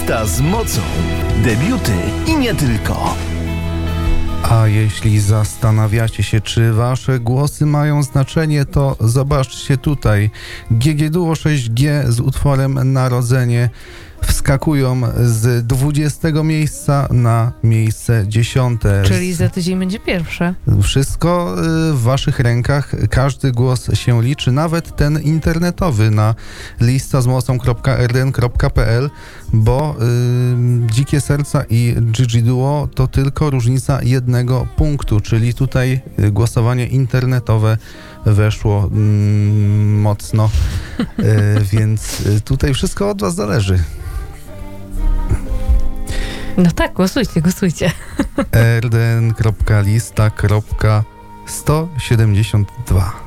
Lista z mocą. Debiuty i nie tylko. A jeśli zastanawiacie się, czy wasze głosy mają znaczenie, to zobaczcie tutaj. GG Duo 6G z utworem Narodzenie wskakują z 20 miejsca na miejsce 10. Czyli za tydzień będzie pierwsze. Wszystko w waszych rękach, każdy głos się liczy, nawet ten internetowy na listazmocą.rdn.pl, bo Dzikie Serca i GG Duo to tylko różnica 1 punktu, czyli tutaj głosowanie internetowe weszło mocno, więc tutaj wszystko od was zależy. No tak, głosujcie. rdn.lista.172